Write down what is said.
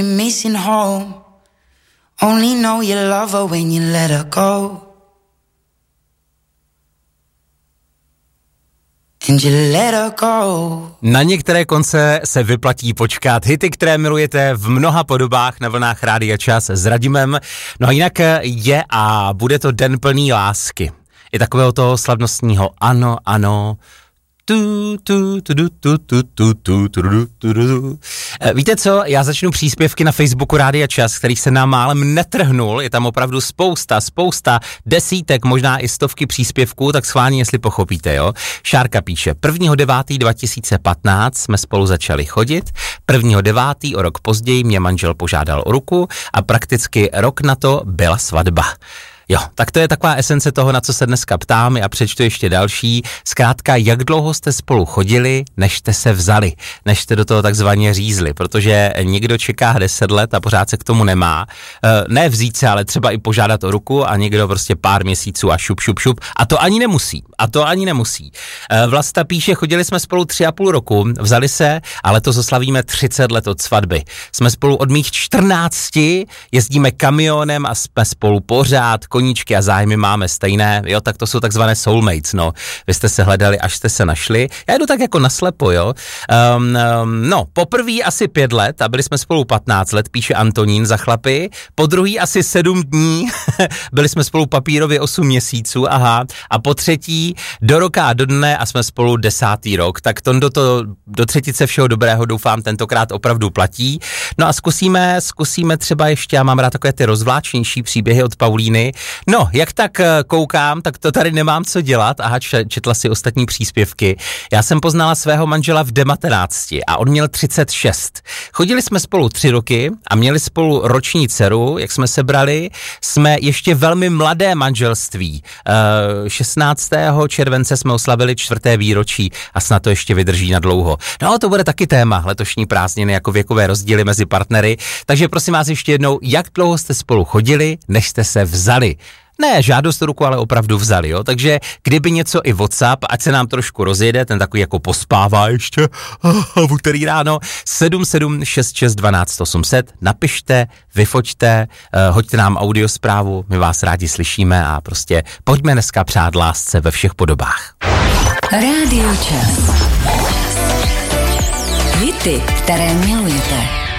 Missing home. Only know you love her when you let her go. And you let her go. Na některé konce se vyplatí počkat. Hity, které milujete v mnoha podobách na vlnách Rádia Čas s Radimem. No a jinak je a bude to den plný lásky. I takového toho slavnostního ano, ano. Víte co, já začnu příspěvky na Facebooku Rádia Čas, kterých se nám málem netrhnul, je tam opravdu spousta, desítek, možná i stovky příspěvků, tak schválně, jestli pochopíte, jo. Šárka píše, 1.9.2015 jsme spolu začali chodit, 1.9. o rok později mě manžel požádal o ruku a prakticky rok na to byla svatba. Jo, tak to je taková esence toho, na co se dneska ptám a přečtu ještě další. Zkrátka, jak dlouho jste spolu chodili, než jste se vzali, než jste do toho takzvaně řízli, protože někdo čeká 10 let a pořád se k tomu nemá. Ne vzít se, ale třeba i požádat o ruku a někdo prostě pár měsíců a šup. A to ani nemusí. Vlasta píše, chodili jsme spolu 3,5 roku, vzali se, ale to oslavíme 30 let od svatby. Jsme spolu od mých 14, jezdíme kamionem a jsme spolu pořád, koníčky a zájmy máme stejné, jo, tak to jsou takzvané soulmates, no. Vy jste se hledali, až jste se našli. Já jdu tak jako naslepo, jo. No, poprvý asi 5 let a byli jsme spolu 15 let, píše Antonín za chlapy. Po druhý asi 7 dní, byli jsme spolu papírově 8 měsíců, aha. A po třetí do roka a do dne a jsme spolu 10. rok. Tak to do třetice všeho dobrého doufám tentokrát opravdu platí. No a zkusíme třeba ještě, já mám rád takové ty rozvláčnější příběhy od Paulíny. No, jak tak koukám, tak to tady nemám co dělat. Aha, četla si ostatní příspěvky. Já jsem poznala svého manžela v 19 a on měl 36. Chodili jsme spolu 3 roky a měli spolu roční dceru, jak jsme se brali. Jsme ještě velmi mladé manželství. 16. července jsme oslavili 4. výročí a snad to ještě vydrží na dlouho. No, to bude taky téma letošní prázdniny, jako věkové rozdíly mezi partnery. Takže prosím vás ještě jednou, jak dlouho jste spolu chodili, než jste se vzali? Ne, žádost o ruku, ale opravdu vzali, jo. Takže kdyby něco i WhatsApp, ať se nám trošku rozjede, ten takový jako pospává ještě v úterý ráno, 7766 12 800, napište, vyfoťte, hoďte nám audiosprávu, my vás rádi slyšíme a prostě pojďme dneska přát lásce ve všech podobách. Rádio Čas. Hity, které milujete.